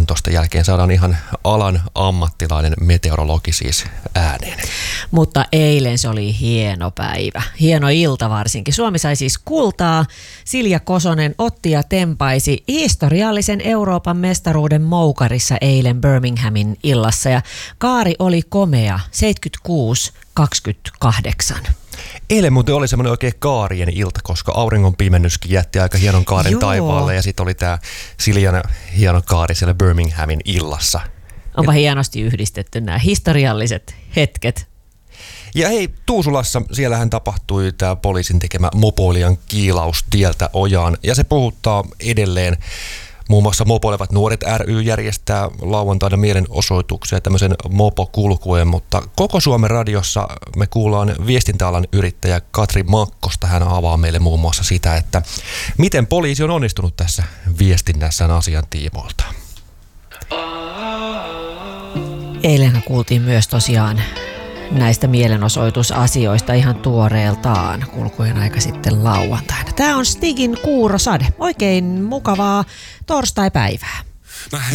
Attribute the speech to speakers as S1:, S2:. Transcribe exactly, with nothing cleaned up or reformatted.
S1: kuudentoista jälkeen saadaan ihan alan ammattilainen meteorologi siis ääneen.
S2: Mutta eilen se oli hieno päivä, hieno ilta varsinkin. Suomi sai siis kultaa. Silja Kosonen otti ja tempaisi historiallisen Euroopan mestaruuden moukarissa eilen Birminghamin illassa. Ja kaari oli komea, seitsemänkymmentäkuusi kaksikymmentäkahdeksan.
S1: Eilen muuten oli semmoinen oikein kaarien ilta, koska auringon pimennyskin jätti aika hienon kaaren
S2: Joo.
S1: taivaalle ja sitten oli tämä Siljan hieno kaari siellä Birminghamin illassa.
S2: Onpa Et... hienosti yhdistetty nämä historialliset hetket.
S1: Ja hei, Tuusulassa, siellähän tapahtui tämä poliisin tekemä mopoilijan kiilaus tieltä ojaan ja se puhuttaa edelleen. Muun muassa Mopoilevat nuoret ry järjestää lauantaina mielenosoituksia tämmöisen mopokulkueen, mutta koko Suomen radiossa me kuullaan viestintäalan yrittäjä Katri Makkosta. Hän avaa meille muun muassa sitä, että miten poliisi on onnistunut tässä viestinnässään asian tiimoilta.
S2: Eilenhän kuultiin myös tosiaan näistä mielenosoitusasioista ihan tuoreeltaan kulkujen aika sitten lauantaina. Tämä on Stigin Kuurosade. Oikein mukavaa torstaipäivää.